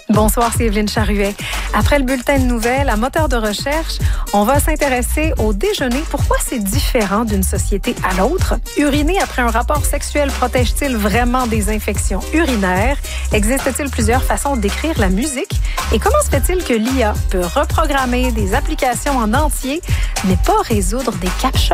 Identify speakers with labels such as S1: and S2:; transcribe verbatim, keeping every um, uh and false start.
S1: Bonsoir, c'est Evelyne Charuet. Après le bulletin de nouvelles, à moteur de recherche, on va s'intéresser au déjeuner. Pourquoi c'est différent d'une société à l'autre? Uriner après un rapport sexuel protège-t-il vraiment des infections urinaires? Existe-t-il plusieurs façons d'écrire la musique? Et comment se fait-il que l'I A peut reprogrammer des applications en entier, mais pas résoudre des captchas?